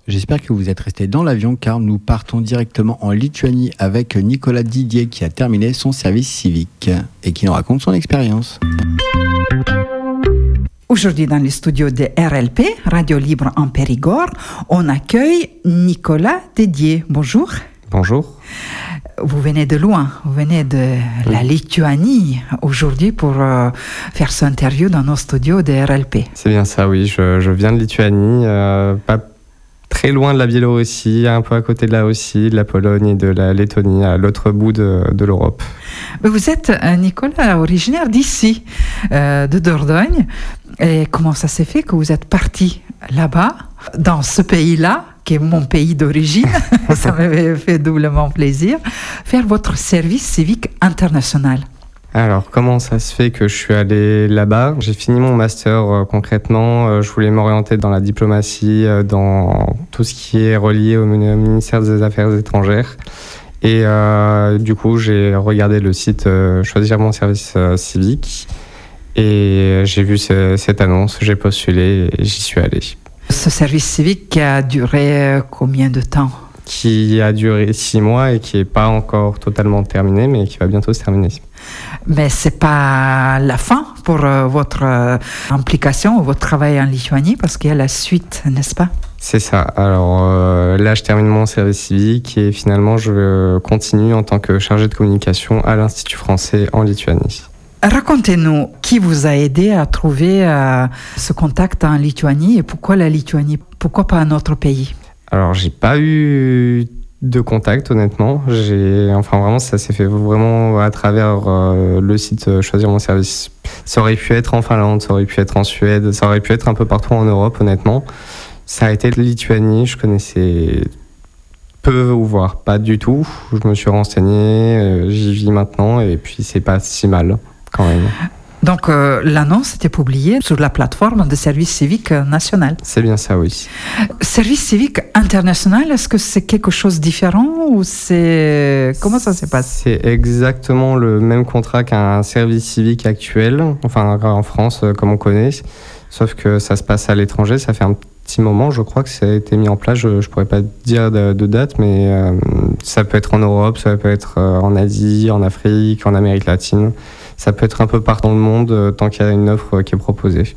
J'espère que vous êtes restés dans l'avion car nous partons directement en Lituanie avec Nicolas Didier qui a terminé son service civique et qui nous raconte son expérience. Aujourd'hui, dans les studios de RLP, Radio Libre en Périgord, on accueille Nicolas Didier. Bonjour. Bonjour. Vous venez de loin, vous venez de la Lituanie aujourd'hui pour faire cette interview dans nos studios de RLP. C'est bien ça, oui. Je viens de Lituanie, pas très loin de la Biélorussie, un peu à côté de la Russie, de la Pologne et de la Lettonie, à l'autre bout de l'Europe. Vous êtes, Nicolas, originaire d'ici, de Dordogne. Et comment ça s'est fait que vous êtes parti là-bas, dans ce pays-là, qui est mon pays d'origine, ça m'avait fait doublement plaisir, faire votre service civique international? Alors, comment ça se fait que je suis allé là-bas? J'ai fini mon master concrètement. Je voulais m'orienter dans la diplomatie, dans tout ce qui est relié au ministère des Affaires étrangères. Et du coup, j'ai regardé le site Choisir mon service civique. Et j'ai vu cette annonce, j'ai postulé et j'y suis allé. Ce service civique qui a duré combien de temps? Qui a duré 6 mois et qui n'est pas encore totalement terminé, mais qui va bientôt se terminer. Mais ce n'est pas la fin pour votre implication ou votre travail en Lituanie, parce qu'il y a la suite, n'est-ce pas? C'est ça. Alors là, je termine mon service civique et finalement, je continue en tant que chargé de communication à l'Institut français en Lituanie. Racontez-nous qui vous a aidé à trouver ce contact en Lituanie et pourquoi la Lituanie? Pourquoi pas un autre pays? Alors, j'ai pas eu de contact, honnêtement. Vraiment, ça s'est fait vraiment à travers le site Choisir mon service. Ça aurait pu être en Finlande, ça aurait pu être en Suède, ça aurait pu être un peu partout en Europe, honnêtement. Ça a été Lituanie, je connaissais peu ou voire pas du tout. Je me suis renseigné, j'y vis maintenant et puis c'est pas si mal quand même. Donc l'annonce était publiée sur la plateforme de service civique national. C'est bien ça, oui. Service civique international, est-ce que c'est quelque chose de différent ou comment ça se passe? C'est exactement le même contrat qu'un service civique actuel, enfin en France comme on connaît, sauf que ça se passe à l'étranger, ça fait un petit moment, je crois que ça a été mis en place, je pourrais pas dire de date, mais ça peut être en Europe, ça peut être en Asie, en Afrique, en Amérique latine. Ça peut être un peu partout dans le monde tant qu'il y a une offre qui est proposée.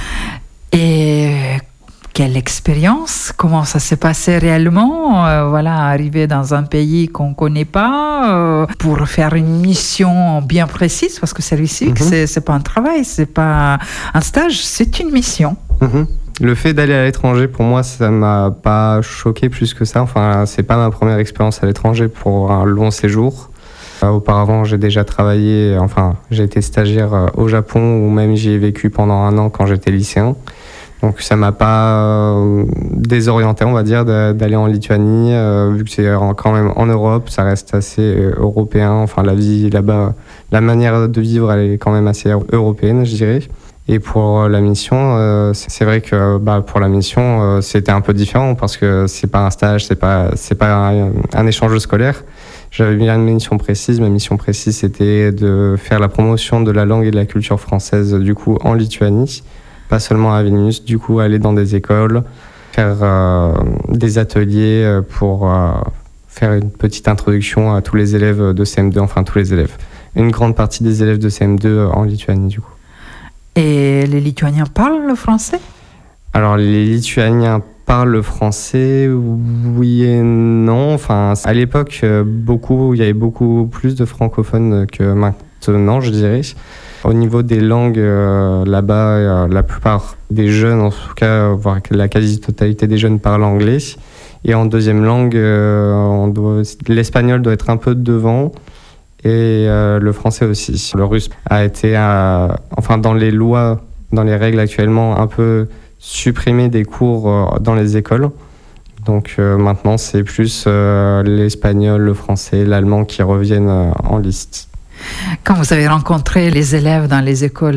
Et quelle expérience? Comment ça s'est passé réellement? Arriver dans un pays qu'on ne connaît pas pour faire une mission bien précise, parce que service civique, c'est pas un travail, c'est pas un stage, c'est une mission. Le fait d'aller à l'étranger, pour moi, ça m'a pas choqué plus que ça. Enfin, c'est pas ma première expérience à l'étranger pour un long séjour. Auparavant, j'ai déjà travaillé, j'ai été stagiaire au Japon où même j'y ai vécu pendant 1 an quand j'étais lycéen. Donc ça m'a pas désorienté, on va dire, d'aller en Lituanie, vu que c'est quand même en Europe, ça reste assez européen. Enfin, la vie là-bas, la manière de vivre, elle est quand même assez européenne, je dirais. Et pour la mission, c'est vrai que pour la mission, c'était un peu différent parce que c'est pas un stage, c'est pas un échange scolaire. J'avais bien une mission précise. Ma mission précise, c'était de faire la promotion de la langue et de la culture française, du coup, en Lituanie. Pas seulement à Vilnius, du coup, aller dans des écoles, faire des ateliers pour faire une petite introduction à tous les élèves de CM2, enfin tous les élèves. Une grande partie des élèves de CM2 en Lituanie, du coup. Et les Lituaniens parlent le français? Alors, les Lituaniens parlent le français, oui et non. Enfin, à l'époque, il y avait beaucoup plus de francophones que maintenant, je dirais. Au niveau des langues, là-bas, la plupart des jeunes, en tout cas, voire la quasi-totalité des jeunes parlent anglais. Et en deuxième langue, l'espagnol doit être un peu devant. Et le français aussi. Le russe a été, dans les lois, dans les règles actuellement, un peu supprimé des cours dans les écoles. Donc maintenant, c'est plus l'espagnol, le français, l'allemand qui reviennent en liste. Quand vous avez rencontré les élèves dans les écoles